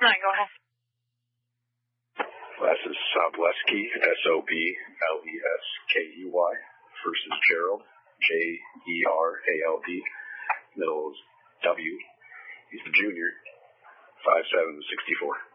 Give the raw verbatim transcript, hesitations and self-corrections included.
All right, go ahead. Last is Sobleski, S O B L E S K E Y. First is Gerald, J E R A L D. Middle is W. He's the junior, five seven, sixty-four.